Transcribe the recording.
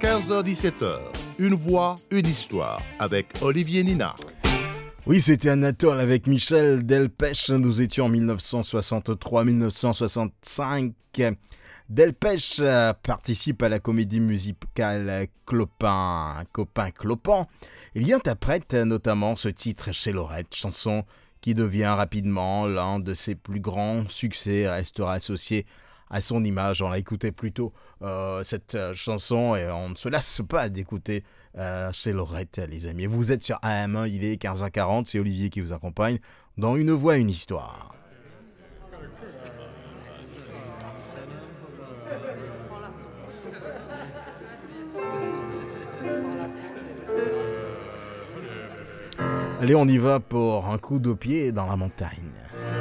15h-17h, une voix, une histoire, avec Olivier Nina. Oui, c'était Anatole avec Michel Delpech. Nous étions en 1963-1965. Delpech participe à la comédie musicale Clopin Clopin. Il y interprète notamment ce titre chez Lorette, chanson qui devient rapidement l'un de ses plus grands succès et restera associé à son image. On l'a écouté plutôt cette chanson et on ne se lasse pas d'écouter chez Lorette, les amis. Vous êtes sur AM1, il est 15h40, c'est Olivier qui vous accompagne dans Une voix, une histoire. Allez, on y va pour un coup de pied dans la montagne.